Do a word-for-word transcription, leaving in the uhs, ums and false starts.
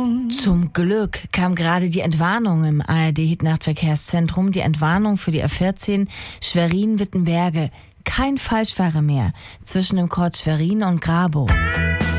Zum Glück kam gerade die Entwarnung im A R D-Hit-Nachtverkehrszentrum. Die Entwarnung für die A vierzehn Schwerin-Wittenberge. Kein Falschfahrer mehr zwischen dem Kreuz Schwerin und Grabow.